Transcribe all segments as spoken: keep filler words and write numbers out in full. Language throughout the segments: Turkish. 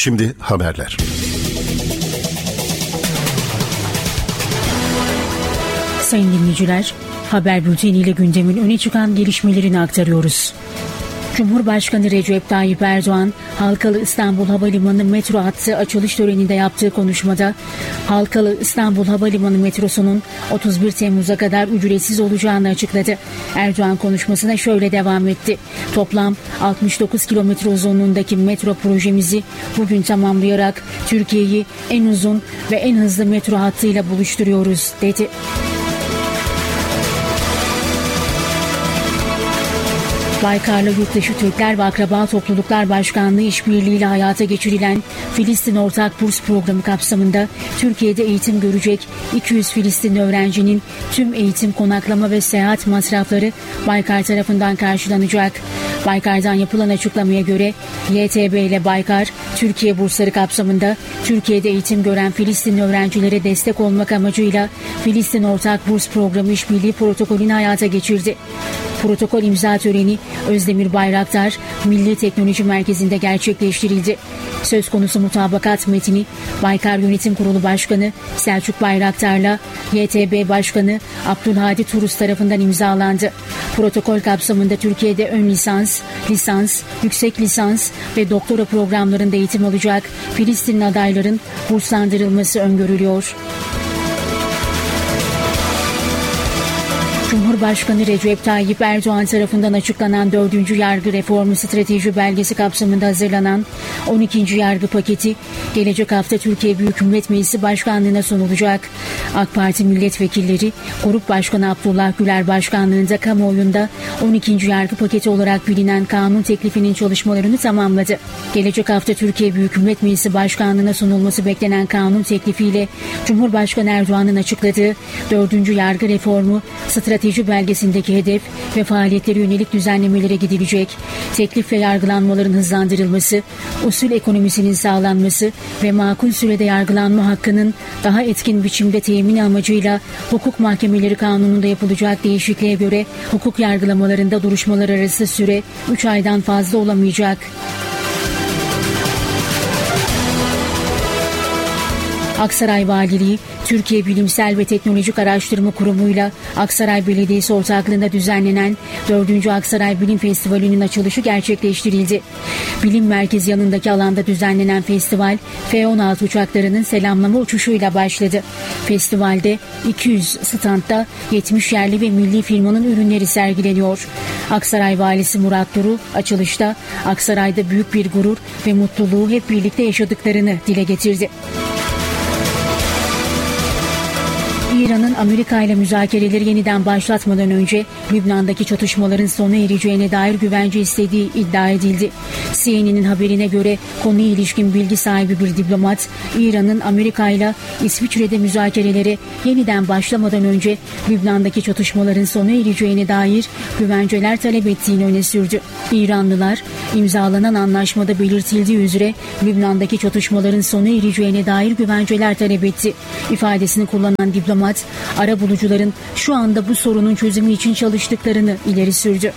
Şimdi haberler. Sayın dinleyiciler, haber bülteniyle gündemin öne çıkan gelişmelerini aktarıyoruz. Cumhurbaşkanı Recep Tayyip Erdoğan, Halkalı İstanbul Havalimanı metro hattı açılış töreninde yaptığı konuşmada, Halkalı İstanbul Havalimanı metrosunun otuz bir Temmuz'a kadar ücretsiz olacağını açıkladı. Erdoğan konuşmasına şöyle devam etti. Toplam altmış dokuz kilometre uzunluğundaki metro projemizi bugün tamamlayarak Türkiye'yi en uzun ve en hızlı metro hattıyla buluşturuyoruz, dedi. Baykar'la Yurtdışı Türkler ve Akraba Topluluklar Başkanlığı işbirliğiyle hayata geçirilen Filistin Ortak Burs Programı kapsamında Türkiye'de eğitim görecek iki yüz Filistinli öğrencinin tüm eğitim, konaklama ve seyahat masrafları Baykar tarafından karşılanacak. Baykar'dan yapılan açıklamaya göre Y T B ile Baykar, Türkiye bursları kapsamında Türkiye'de eğitim gören Filistinli öğrencilere destek olmak amacıyla Filistin Ortak Burs Programı işbirliği protokolünü hayata geçirdi. Protokol imza töreni Özdemir Bayraktar Milli Teknoloji Merkezi'nde gerçekleştirildi. Söz konusu mutabakat metni Baykar Yönetim Kurulu Başkanı Selçuk Bayraktar'la Y T B Başkanı Abdülhadi Turus tarafından imzalandı. Protokol kapsamında Türkiye'de ön lisans, lisans, yüksek lisans ve doktora programlarında eğitim alacak Filistinli adayların burslandırılması öngörülüyor. Cumhurbaşkanı Recep Tayyip Erdoğan tarafından açıklanan dördüncü Yargı Reformu Strateji Belgesi kapsamında hazırlanan on ikinci Yargı Paketi gelecek hafta Türkiye Büyük Millet Meclisi Başkanlığı'na sunulacak. AK Parti milletvekilleri Grup Başkanı Abdullah Güler Başkanlığı'nda kamuoyunda on ikinci Yargı Paketi olarak bilinen kanun teklifinin çalışmalarını tamamladı. Gelecek hafta Türkiye Büyük Millet Meclisi Başkanlığı'na sunulması beklenen kanun teklifiyle Cumhurbaşkanı Erdoğan'ın açıkladığı dördüncü Yargı Reformu Strateji belgesindeki hedef ve faaliyetlere yönelik düzenlemelere gidilecek. Teklif ve yargılanmaların hızlandırılması, usul ekonomisinin sağlanması ve makul sürede yargılanma hakkının daha etkin biçimde temini amacıyla hukuk mahkemeleri kanununda yapılacak değişikliğe göre hukuk yargılamalarında duruşmalar arası süre üç aydan fazla olamayacak. Aksaray Valiliği, Türkiye Bilimsel ve Teknolojik Araştırma Kurumu'yla Aksaray Belediyesi ortaklığında düzenlenen dördüncü Aksaray Bilim Festivali'nin açılışı gerçekleştirildi. Bilim Merkezi yanındaki alanda düzenlenen festival, F on altı uçaklarının selamlama uçuşuyla başladı. Festivalde iki yüz standta yetmiş yerli ve milli firmanın ürünleri sergileniyor. Aksaray Valisi Murat Duru açılışta Aksaray'da büyük bir gurur ve mutluluğu hep birlikte yaşadıklarını dile getirdi. İran'ın Amerika ile müzakereleri yeniden başlatmadan önce Lübnan'daki çatışmaların sona ereceğine dair güvence istediği iddia edildi. C N N'in haberine göre konuya ilişkin bilgi sahibi bir diplomat, İran'ın Amerika ile İsviçre'de müzakerelere yeniden başlamadan önce Lübnan'daki çatışmaların sona ereceğine dair güvenceler talep ettiğini öne sürdü. İranlılar, imzalanan anlaşmada belirtildiği üzere Lübnan'daki çatışmaların sona ereceğine dair güvenceler talep etti. İfadesini kullanan diplomat, arabulucuların şu anda bu sorunun çözümü için çalıştıklarını ileri sürdü.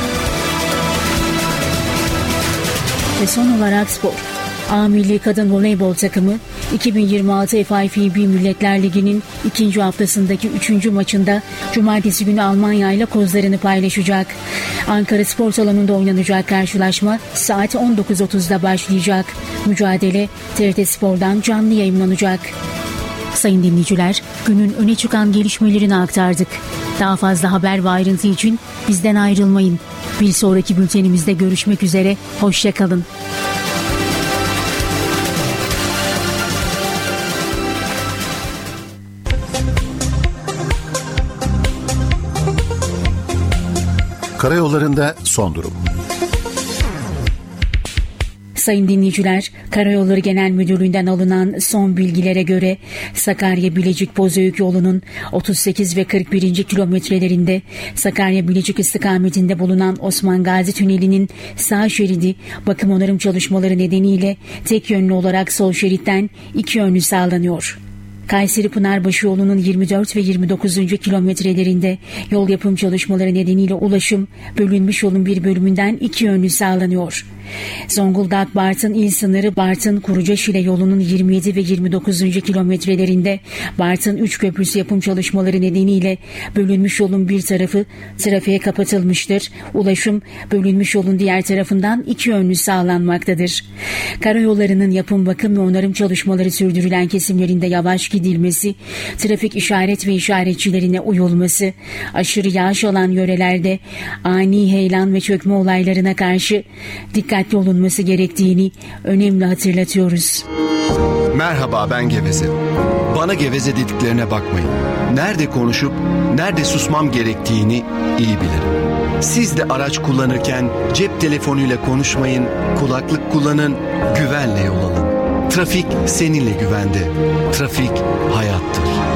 Ve son olarak spor. A Milli Kadın Voleybol takımı iki bin yirmi altı F I F B Milletler Ligi'nin ikinci haftasındaki üçüncü maçında Cumartesi günü Almanya ile kozlarını paylaşacak. Ankara Spor Salonu'nda oynanacak karşılaşma saat on dokuz otuzda başlayacak. Mücadele T R T Spor'dan canlı yayınlanacak. Sayın dinleyiciler, günün öne çıkan gelişmelerini aktardık. Daha fazla haber ve ayrıntı için bizden ayrılmayın. Bir sonraki bültenimizde görüşmek üzere, hoşça kalın. Karayollarında son durum. Sayın dinleyiciler, Karayolları Genel Müdürlüğü'nden alınan son bilgilere göre Sakarya-Bilecik-Bozüyük yolunun otuz sekiz ve kırk birinci kilometrelerinde Sakarya-Bilecik istikametinde bulunan Osman Gazi Tüneli'nin sağ şeridi bakım onarım çalışmaları nedeniyle tek yönlü olarak sol şeritten iki yönlü sağlanıyor. Kayseri-Pınarbaşı yolunun yirmi dört ve yirmi dokuzuncu kilometrelerinde yol yapım çalışmaları nedeniyle ulaşım bölünmüş yolun bir bölümünden iki yönlü sağlanıyor. Zonguldak Bartın il sınırı Bartın Kurucaşile yolunun yirmi yedi ve yirmi dokuzuncu kilometrelerinde Bartın üç köprüsü yapım çalışmaları nedeniyle bölünmüş yolun bir tarafı trafiğe kapatılmıştır. Ulaşım bölünmüş yolun diğer tarafından iki yönlü sağlanmaktadır. Karayollarının yapım, bakım ve onarım çalışmaları sürdürülen kesimlerinde yavaş gidilmesi, trafik işaret ve işaretçilerine uyulması, aşırı yağış alan yörelerde ani heyelan ve çökme olaylarına karşı dikkatli olunması gerektiğini önemli hatırlatıyoruz. Merhaba, ben Geveze. Bana geveze dediklerine bakmayın. Nerede konuşup nerede susmam gerektiğini iyi bilirim. Siz de araç kullanırken cep telefonuyla konuşmayın, kulaklık kullanın, güvenle yol alın. Trafik seninle güvende. Trafik hayattır.